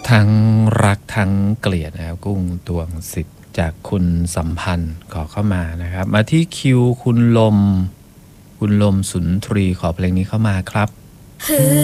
ทั้งรักทั้งเกลียดนะครับกุ้งตวงสิทธิ์จากคุณสัมพันธ์ขอเข้ามานะครับมาที่คิวคุณลมสุนทรีขอเพลงนี้เข้ามาครับ